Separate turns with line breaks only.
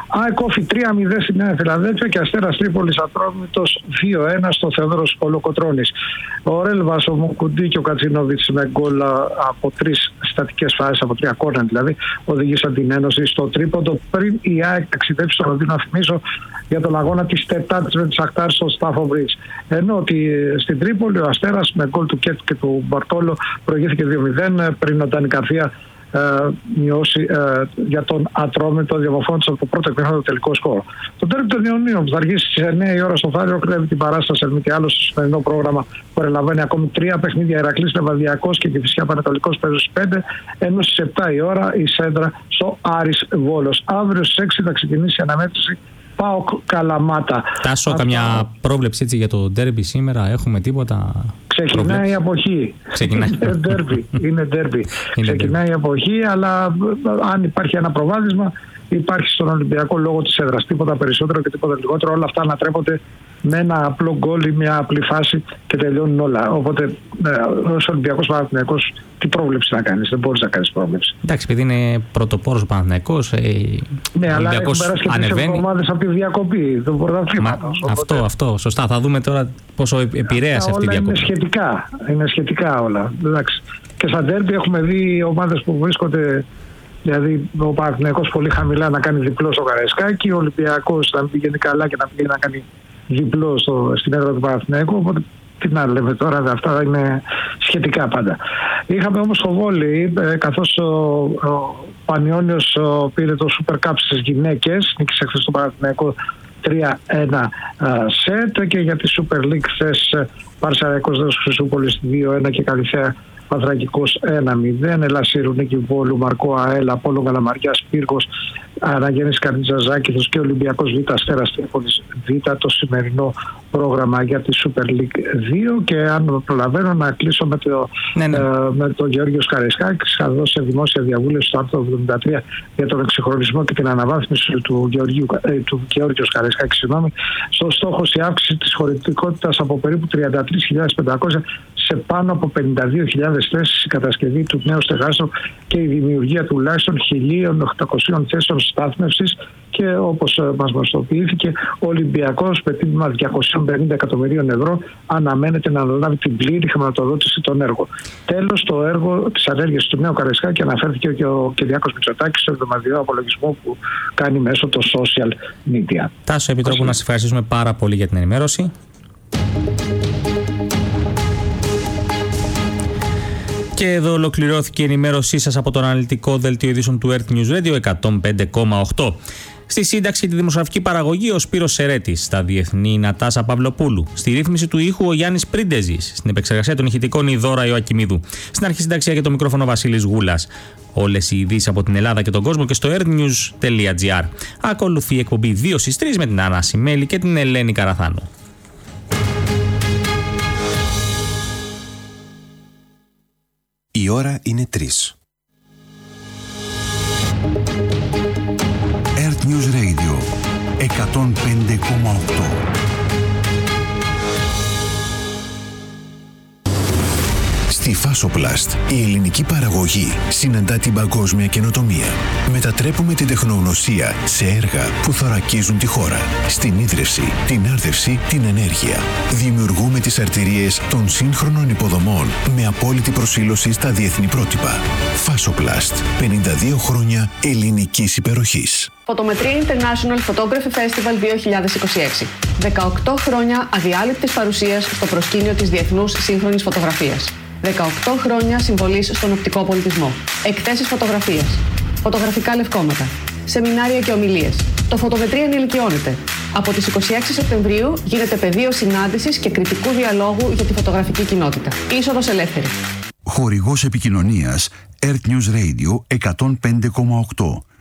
ΑΕΚ Όφη 3-0 στη Νέα Φιλαδέλφια και Αστέρας Τρίπολης Ατρόμητος 2-1 στο Θεόδωρος Κολοκοτρώνης. Ο Ρέλβας, ο Μουκουντή και ο Κατσινόβιτς με γκολ από 3 στατικές φάσεις, από 3 κόρνερ δηλαδή, οδηγήσαν την Ένωση στο τρίποντο πριν η ΑΕΚ ταξιδέψει στο Λονδίνο, να θυμίσω, για τον αγώνα της Τετάρτης με τις Ακτάρες στο Στάφο Μπριτζ. Ενώ στην Τρίπολη ο Αστέρας με γκολ του Κέτ και του Μπαρτόλο προηγήθηκε 2-0 πριν ο Ντάνι Καρθία μειώσει για τον Ατρόμητο, διαμορφώνοντας από το πρώτο εκμήχρονο το τελικό σκορ. Το τέρμι των Ιωνίων που θα αργήσει στις 9 η ώρα στο Φάριο κλέβει την παράσταση, αν μη τι άλλο, στο σημερινό πρόγραμμα που περιλαμβάνει ακόμη 3 παιχνίδια. Ηρακλής Λεβαδιακός και Κηφισιά Πανετολικός παίζουν στις 5, ενώ στις 7 η ώρα η Σέντρα στο Άρης Βόλος. Αύριο στις 6 θα ξεκινήσει η αναμέτρηση ΠΑΟΚ Καλαμάτα.
Τάσο, καμιά πρόβλεψη έτσι για το ντέρμπι σήμερα, έχουμε τίποτα?
Ξεκινάει η αποχή. Είναι ντέρμπι. Ξεκινάει η αποχή, αλλά αν υπάρχει ένα προβάδισμα, υπάρχει στον Ολυμπιακό λόγω της έδρας. Τίποτα περισσότερο και τίποτα λιγότερο. Όλα αυτά ανατρέπονται με ένα απλό γκολ ή μια απλή φάση και τελειώνουν όλα. Οπότε, ως Ολυμπιακός Παναθηναϊκός, τι πρόβλεψη να κάνεις? Δεν μπορείς να κάνεις πρόβλεψη.
Εντάξει, επειδή είναι πρωτοπόρος ο Παναθηναϊκός,
ναι, αλλά έχουν περάσει και 3 εβδομάδες από τη διακοπή του πρωταθλήματος.
Αυτό, σωστά. Θα δούμε τώρα πόσο επηρέασε αυτή η διακοπή.
Είναι σχετικά όλα. Εντάξει. Και στα ντέρμπι έχουμε δει ομάδες που βρίσκονται. Δηλαδή, ο Παναθηναϊκός πολύ χαμηλά να κάνει διπλό στο Καραϊσκάκι, ο Ολυμπιακός να πηγαίνει καλά και να πηγαίνει να κάνει διπλό στην έδρα του Παναθηναϊκού. Οπότε, τι να λέμε τώρα, αυτά είναι σχετικά πάντα. Είχαμε όμως το βόλεϊ, καθώς ο Πανιώνιος πήρε το Super Cup στις γυναίκες, νίκησε χθες στο Παναθηναϊκό 3-1 σετ, και για τη Super League χθες Παρσαραϊκός Δέος Χρυσούπολης 2-1 και Καλυθέα Παθρακικός 1-0, Ελασσίρου Νίκη Βόλου, Μαρκό ΑΕΛ, Απόλλων Καλαμαριάς Πύργος, Αναγέννης Καρνιτζαζάκηθος και Ολυμπιακός Β' Αστέρας Τρίπολης Β' το σημερινό πρόγραμμα για τη Super League 2. Και αν προλαβαίνω να κλείσω με τον Γεώργιο Σκαρισκάκη, θα δώσει σε δημόσια διαβούλευση στο άρθρο 73 για τον εξυγχρονισμό και την αναβάθμιση του Γεώργιου Σκαρισκάκη, στο στόχο η αύξηση της χωρητικότητας από περίπου 33.500 σε πάνω από 52.000 θέσεις, η κατασκευή του νέου στεγάστρου και η δημιουργία τουλάχιστον 1.800 θέσεων στάθμευσης. Και όπως μας γνωστοποιήθηκε, ο Ολυμπιακός με τίμημα 250 εκατομμυρίων ευρώ αναμένεται να αναλάβει την πλήρη χρηματοδότηση των έργων. Τέλος, το έργο της ανέργειας του νέου Καραϊσκάκη αναφέρθηκε και ο Κυριάκος Μητσοτάκης στο εβδομαδιαίο απολογισμό που κάνει μέσω των social media.
Τάσο, επιτρόπου να σας ευχαριστήσουμε πάρα πολύ για την ενημέρωση. Και εδώ ολοκληρώθηκε η ενημέρωσή σας από το αναλυτικό δελτίο ειδήσεων του Earth News Radio 105,8. Στη σύνταξη και τη δημοσιογραφική παραγωγή ο Σπύρος Σερέτης, στα διεθνή η Νατάσα Παυλοπούλου, στη ρύθμιση του ήχου ο Γιάννης Πρίντεζης, στην επεξεργασία των ηχητικών η Δώρα Ιωακιμίδου, στην αρχισυνταξία και το μικρόφωνο Βασίλης Γούλας. Όλες οι ειδήσεις από την Ελλάδα και τον κόσμο και στο earthnews.gr. Ακολουθεί η εκπομπή 2 στις 3 με την Άννα Σιμέλη και την Ελένη Καραθάνου.
Η ώρα είναι 3. Earth News Radio 105,8. Στη Φάσοπλαστ, η ελληνική παραγωγή συναντά την παγκόσμια καινοτομία. Μετατρέπουμε την τεχνογνωσία σε έργα που θωρακίζουν τη χώρα. Στην ίδρυυση, την άρδευση, την ενέργεια. Δημιουργούμε τις αρτηρίες των σύγχρονων υποδομών με απόλυτη προσήλωση στα διεθνή πρότυπα. Φάσοπλαστ, 52 χρόνια ελληνικής υπεροχής.
Φωτομετρία International Photography Festival 2026. 18 χρόνια αδιάλειπτης παρουσίας στο προσκήνιο της διεθνούς σύγχρονης φωτογραφίας. 18 χρόνια συμβολής στον οπτικό πολιτισμό. Εκθέσεις φωτογραφίας. Φωτογραφικά λευκόματα. Σεμινάρια και ομιλίες. Το Φωτομετρία ενηλικιώνεται. Από τις 26 Σεπτεμβρίου γίνεται πεδίο συνάντησης και κριτικού διαλόγου για τη φωτογραφική κοινότητα. Είσοδος ελεύθερη.
Χορηγός επικοινωνίας Earth News Radio 105,8.